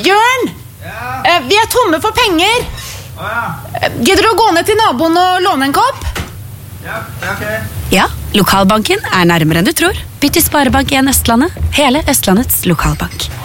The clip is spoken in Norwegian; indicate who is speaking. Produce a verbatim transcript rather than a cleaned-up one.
Speaker 1: Jørn!
Speaker 2: Ja.
Speaker 1: Eh, vi er tomme for penger.
Speaker 2: Å ja.
Speaker 1: Eh, Gidder du å gå ned til naboen og låne en kopp?
Speaker 2: Ja, ja, ok.
Speaker 3: Ja, lokalbanken er nærmere enn du tror. Bytt til Sparebank en Østlandet. Hele Østlandets lokalbank.